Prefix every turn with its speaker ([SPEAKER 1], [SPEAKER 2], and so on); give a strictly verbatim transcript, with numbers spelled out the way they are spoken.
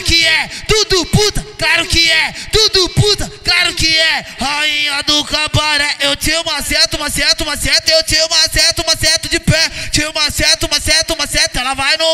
[SPEAKER 1] que é, tudo puta, claro que é, tudo puta, claro que é. Rainha do cabaré, eu te maceto, maceto, maceto, eu te maceto, maceto de pé, te maceto, maceto, maceto, ela vai no